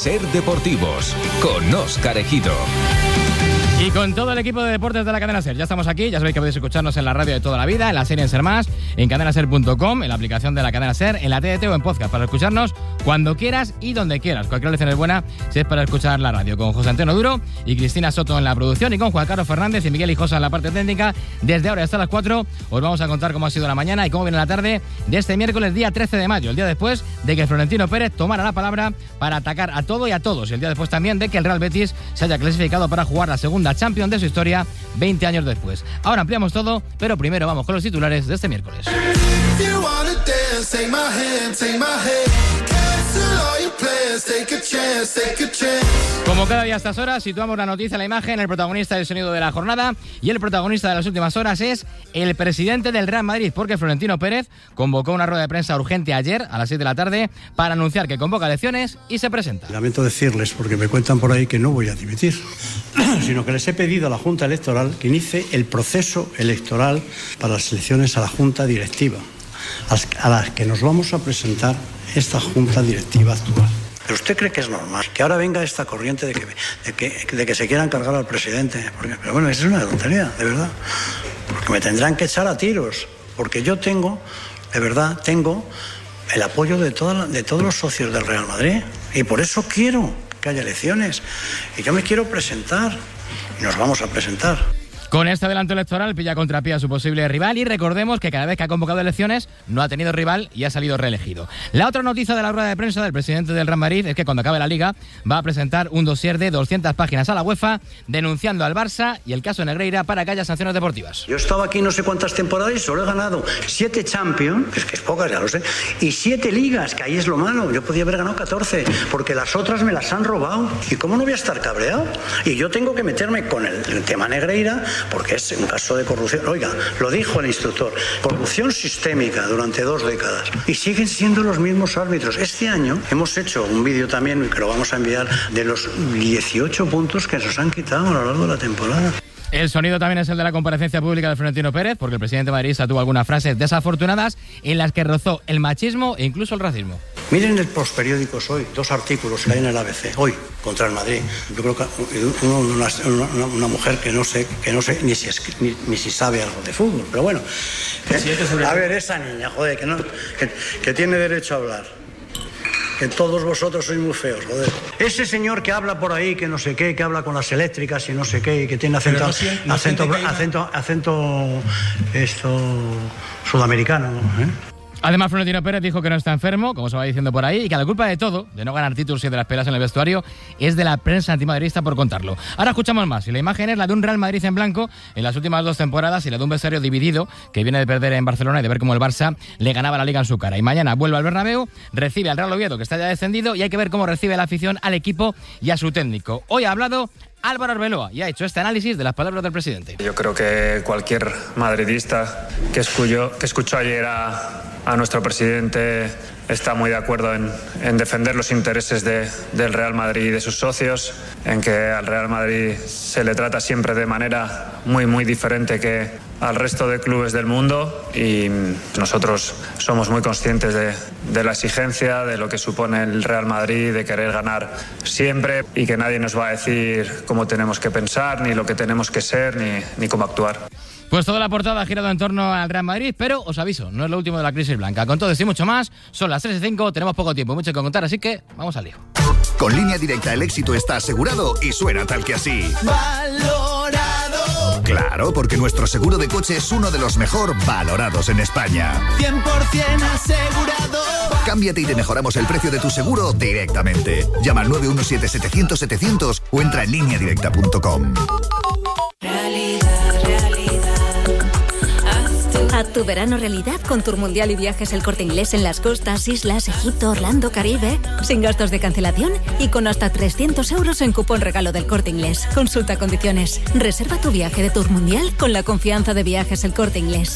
Ser Deportivos, con Óscar Ejido. Y con todo el equipo de deportes de la cadena SER. Ya estamos aquí, ya sabéis que podéis escucharnos en la radio de toda la vida, en la serie en Ser Más, en cadenaser.com, en la aplicación de la cadena SER, en la TDT o en podcast, para escucharnos cuando quieras y donde quieras. Cualquier lección es buena si es para escuchar la radio. Con José Antonio Duro y Cristina Soto en la producción, y con Juan Carlos Fernández y Miguel Hijosa en la parte técnica. Desde ahora hasta las 4 os vamos a contar cómo ha sido la mañana y cómo viene la tarde de este miércoles, día 13 de mayo, el día después de que Florentino Pérez tomara la palabra para atacar a todo y a todos, y el día después también de que el Real Betis se haya clasificado para jugar la segunda Champions de su historia 20 años después. Ahora ampliamos todo, pero primero vamos con los titulares de este miércoles. Como cada día a estas horas, situamos la noticia, la imagen, el protagonista del sonido de la jornada, y el protagonista de las últimas horas es el presidente del Real Madrid, porque Florentino Pérez convocó una rueda de prensa urgente ayer a las 6 de la tarde para anunciar que convoca elecciones y se presenta. Lamento decirles, porque me cuentan por ahí que no voy a dimitir, sino que les he pedido a la Junta Electoral que inicie el proceso electoral para las elecciones a la Junta Directiva, a las que nos vamos a presentar esta Junta Directiva actual. ¿Pero usted cree que es normal que ahora venga esta corriente de que se quieran cargar al presidente? Pero bueno, eso es una tontería, de verdad. Porque me tendrán que echar a tiros. Porque yo tengo el apoyo de todos los socios del Real Madrid. Y por eso quiero que haya elecciones. Y yo me quiero presentar. Y nos vamos a presentar. Con este adelanto electoral pilla contrapié a su posible rival, y recordemos que cada vez que ha convocado elecciones no ha tenido rival y ha salido reelegido. La otra noticia de la rueda de prensa del presidente del Real Madrid es que cuando acabe la Liga va a presentar un dossier de 200 páginas a la UEFA denunciando al Barça y el caso Negreira para que haya sanciones deportivas. Yo he estado aquí no sé cuántas temporadas y solo he ganado 7 Champions, que es pocas, ya lo sé, y 7 Ligas, que ahí es lo malo. Yo podía haber ganado 14, porque las otras me las han robado. ¿Y cómo no voy a estar cabreado? Y yo tengo que meterme con el tema Negreira, porque es un caso de corrupción. Oiga, lo dijo el instructor, corrupción sistémica durante 2 décadas. Y siguen siendo los mismos árbitros. Este año hemos hecho un vídeo también, que lo vamos a enviar, de los 18 puntos que nos han quitado a lo largo de la temporada. El sonido también es el de la comparecencia pública de Florentino Pérez, porque el presidente madridista tuvo algunas frases desafortunadas en las que rozó el machismo e incluso el racismo. Miren los periódicos hoy, 2 artículos que hay en el ABC, hoy, contra el Madrid. Yo creo que una mujer que no sé ni si sabe algo de fútbol, pero bueno. A ver, esa niña, joder, que tiene derecho a hablar. Que todos vosotros sois muy feos, joder. Ese señor que habla por ahí, que no sé qué, que habla con las eléctricas y no sé qué, y que tiene acento sudamericano, ¿eh? Además, Florentino Pérez dijo que no está enfermo, como se va diciendo por ahí, y que la culpa de todo, de no ganar títulos y de las peleas en el vestuario, es de la prensa antimadridista por contarlo. Ahora escuchamos más, y la imagen es la de un Real Madrid en blanco en las últimas 2 temporadas y la de un vestuario dividido que viene de perder en Barcelona y de ver cómo el Barça le ganaba la Liga en su cara. Y mañana vuelve al Bernabéu, recibe al Real Oviedo, que está ya descendido, y hay que ver cómo recibe la afición al equipo y a su técnico. Hoy ha hablado Álvaro Arbeloa y ha hecho este análisis de las palabras del presidente. Yo creo que cualquier madridista que escuchó ayer a nuestro presidente está muy de acuerdo en defender los intereses del Real Madrid y de sus socios, en que al Real Madrid se le trata siempre de manera muy, muy diferente que al resto de clubes del mundo, y nosotros somos muy conscientes de la exigencia, de lo que supone el Real Madrid, de querer ganar siempre, y que nadie nos va a decir cómo tenemos que pensar, ni lo que tenemos que ser, ni cómo actuar. Pues toda la portada ha girado en torno al Real Madrid, pero os aviso, no es lo último de la crisis blanca. Con todo esto y mucho más, son las 3:05, tenemos poco tiempo, mucho que contar, así que vamos al lío. Con Línea Directa el éxito está asegurado y suena tal que así. ¡Valorado! Claro, porque nuestro seguro de coche es uno de los mejor valorados en España. 100% asegurado. Cámbiate y te mejoramos el precio de tu seguro directamente. Llama al 917-700-700 o entra en lineadirecta.com. Haz tu verano realidad con Tour Mundial y Viajes El Corte Inglés en las costas, islas, Egipto, Orlando, Caribe. Sin gastos de cancelación y con hasta 300 euros en cupón regalo del Corte Inglés. Consulta condiciones. Reserva tu viaje de Tour Mundial con la confianza de Viajes El Corte Inglés.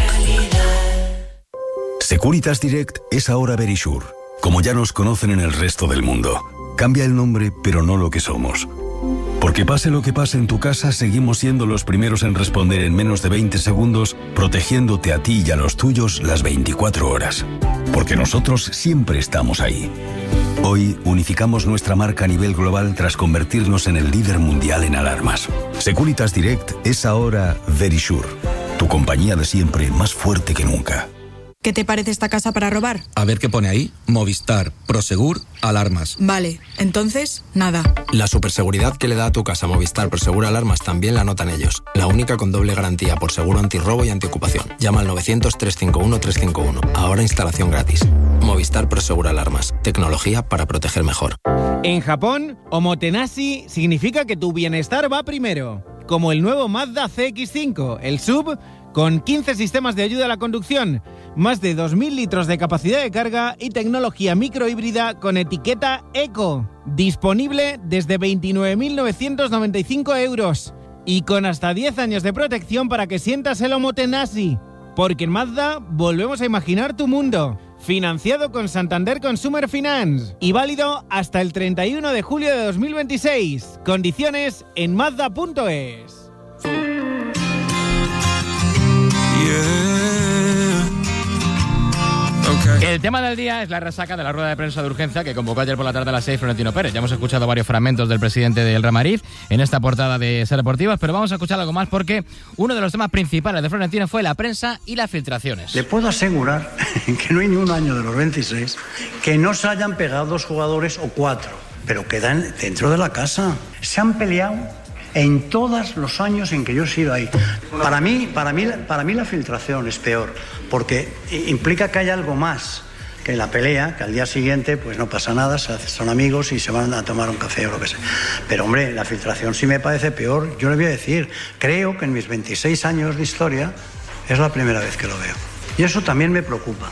Securitas Direct es ahora Verisure, como ya nos conocen en el resto del mundo. Cambia el nombre, pero no lo que somos. Porque pase lo que pase en tu casa, seguimos siendo los primeros en responder en menos de 20 segundos, protegiéndote a ti y a los tuyos las 24 horas. Porque nosotros siempre estamos ahí. Hoy unificamos nuestra marca a nivel global tras convertirnos en el líder mundial en alarmas. Securitas Direct es ahora Verisure, tu compañía de siempre más fuerte que nunca. ¿Qué te parece esta casa para robar? A ver qué pone ahí. Movistar, Prosegur, Alarmas. Vale, entonces, nada. La superseguridad que le da a tu casa Movistar Prosegur Alarmas también la notan ellos. La única con doble garantía por seguro antirrobo y antiocupación. Llama al 900-351-351. Ahora instalación gratis. Movistar Prosegur Alarmas. Tecnología para proteger mejor. En Japón, omotenashi significa que tu bienestar va primero. Como el nuevo Mazda CX-5, el SUV, con 15 sistemas de ayuda a la conducción, más de 2.000 litros de capacidad de carga y tecnología microhíbrida con etiqueta Eco. Disponible desde 29.995 euros y con hasta 10 años de protección para que sientas el omotenashi. Porque en Mazda volvemos a imaginar tu mundo. Financiado con Santander Consumer Finance y válido hasta el 31 de julio de 2026. Condiciones en Mazda.es. El tema del día es la resaca de la rueda de prensa de urgencia que convocó ayer por la tarde a las 6 Florentino Pérez. Ya hemos escuchado varios fragmentos del presidente del Real Madrid en esta portada de Ser Deportivas, pero vamos a escuchar algo más porque uno de los temas principales de Florentino fue la prensa y las filtraciones. Le puedo asegurar que no hay ni un año de los 26 que no se hayan pegado 2 jugadores o 4, pero quedan dentro de la casa. Se han peleado en todos los años en que yo he sido ahí. Para mí la filtración es peor, porque implica que hay algo más que la pelea, que al día siguiente pues no pasa nada, son amigos y se van a tomar un café o lo que sea. Pero hombre, la filtración sí me parece peor. Yo le voy a decir, creo que en mis 26 años de historia es la primera vez que lo veo. Y eso también me preocupa.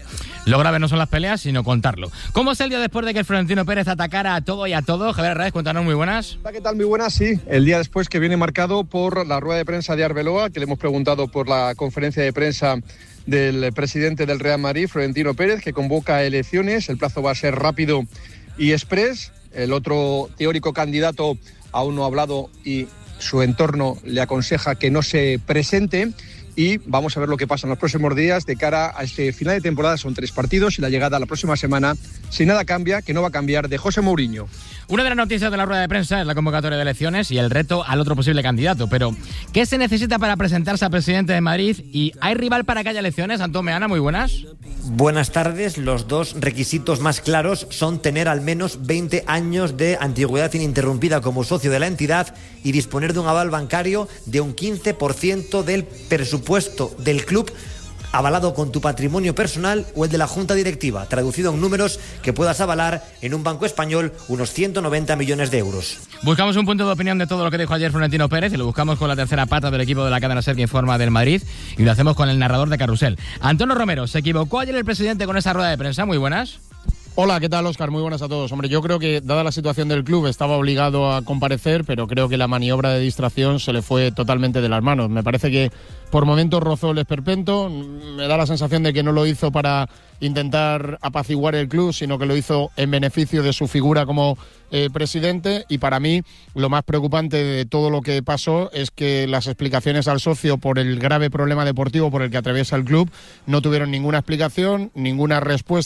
Lo grave no son las peleas, sino contarlo. ¿Cómo es el día después de que el Florentino Pérez atacara a todo y a todo? Javier Arraez, cuéntanos, muy buenas. Hola, ¿qué tal? Muy buenas, sí. El día después que viene marcado por la rueda de prensa de Arbeloa, que le hemos preguntado por la conferencia de prensa del presidente del Real Madrid, Florentino Pérez, que convoca elecciones. El plazo va a ser rápido y exprés. El otro teórico candidato aún no ha hablado y su entorno le aconseja que no se presente. Y vamos a ver lo que pasa en los próximos días de cara a este final de temporada. Son 3 partidos y la llegada la próxima semana, si nada cambia, que no va a cambiar, de José Mourinho. Una de las noticias de la rueda de prensa es la convocatoria de elecciones y el reto al otro posible candidato. Pero, ¿qué se necesita para presentarse a presidente de Madrid? ¿Y hay rival para que haya elecciones? Antón Meana, muy buenas. Buenas tardes. Los 2 requisitos más claros son tener al menos 20 años de antigüedad ininterrumpida como socio de la entidad y disponer de un aval bancario de un 15% del presupuesto del club, avalado con tu patrimonio personal o el de la junta directiva, traducido en números que puedas avalar en un banco español unos 190 millones de euros. Buscamos un punto de opinión de todo lo que dijo ayer Florentino Pérez y lo buscamos con la tercera pata del equipo de la cadena SER que informa del Madrid y lo hacemos con el narrador de Carrusel. Antonio Romero, ¿se equivocó ayer el presidente con esa rueda de prensa? Muy buenas. Hola, ¿qué tal, Óscar? Muy buenas a todos. Hombre, yo creo que, dada la situación del club, estaba obligado a comparecer, pero creo que la maniobra de distracción se le fue totalmente de las manos. Me parece que por momentos rozó el esperpento. Me da la sensación de que no lo hizo para intentar apaciguar el club, sino que lo hizo en beneficio de su figura como presidente. Y para mí, lo más preocupante de todo lo que pasó es que las explicaciones al socio por el grave problema deportivo por el que atraviesa el club no tuvieron ninguna explicación, ninguna respuesta